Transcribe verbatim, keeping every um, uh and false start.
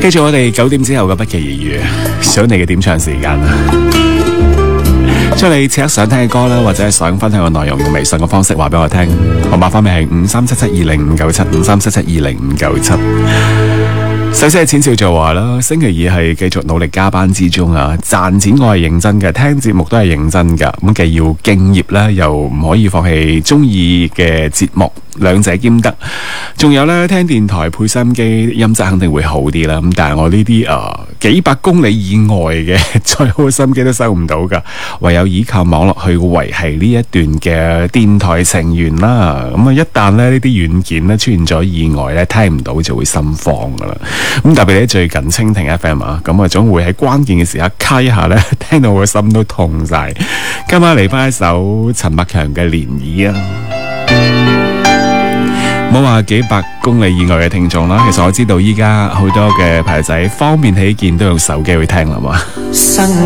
繼續我哋九點之後嘅不期而遇，想你嘅點唱時間啊！將你此刻想聽嘅歌啦，或者係想分享嘅內容，用微信嘅方式話俾我聽。號碼方面係五三七七二零五九七五三七七二零五九七。首先係淺笑就話啦，星期二係繼續努力加班之中啊，賺錢我係認真嘅，聽節目都係認真噶，咁既要敬業啦，又唔可以放棄中意嘅節目，兩者兼得。仲有咧，聽電台配收音機音質肯定會好啲啦，咁但係我呢啲誒幾百公里以外嘅再好嘅收音機都收唔到噶，唯有依靠網絡去維繫呢一段嘅電台成員啦。咁啊，一旦咧呢啲軟件咧出現咗意外咧，聽唔到就會心慌噶啦。咁特別咧最近蜻蜓 F M 啊，咁啊總會喺關鍵嘅時刻卡一下咧，聽到我個心都痛晒。今晚嚟翻一首陳百強嘅《漣漪》啊！冇話幾百公里以外嘅聽眾啦，其實我知道依家好多嘅朋友仔方便起見都用手機去聽啦嘛。